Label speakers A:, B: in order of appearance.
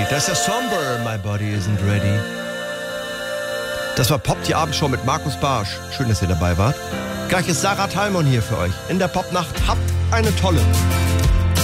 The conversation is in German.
A: Das ist ja Somber, My Body Isn't Ready. Das war Pop, die Abendshow mit Markus Barsch. Schön, dass ihr dabei wart. Gleich ist Sarah Thalmon hier für euch in der Popnacht. Habt eine tolle.